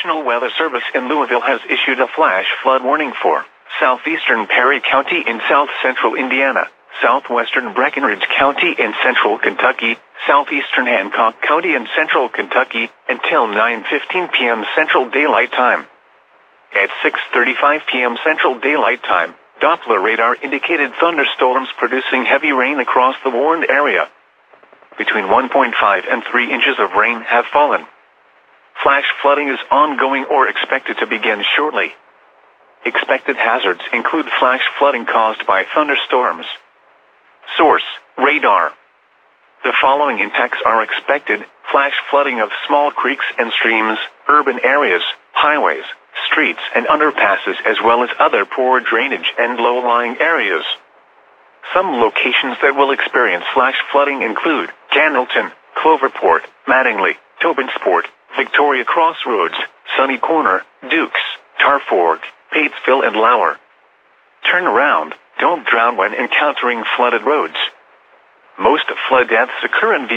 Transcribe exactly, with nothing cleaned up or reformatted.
National Weather Service in Louisville has issued a flash flood warning for southeastern Perry County in south-central Indiana, southwestern Breckinridge County in central Kentucky, southeastern Hancock County in central Kentucky, until nine fifteen p m Central Daylight Time. At six thirty-five p m Central Daylight Time, Doppler radar indicated thunderstorms producing heavy rain across the warned area. Between one point five and three inches of rain have fallen. Flash flooding is ongoing or expected to begin shortly. Expected hazards include flash flooding caused by thunderstorms. Source: radar. The following impacts are expected: flash flooding of small creeks and streams, urban areas, highways, streets and underpasses, as well as other poor drainage and low-lying areas. Some locations that will experience flash flooding include Candleton, Cloverport, Mattingly, Tobinsport, Victoria Crossroads, Sunny Corner, Dukes, Tarfork, Patesville and Lauer. Turn around, don't drown when encountering flooded roads. Most flood deaths occur in